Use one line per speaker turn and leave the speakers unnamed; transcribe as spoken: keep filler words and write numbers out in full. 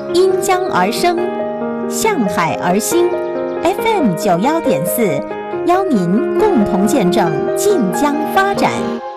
因江而生，向海而兴。F M 九幺点四，邀您共同见证晋江发展。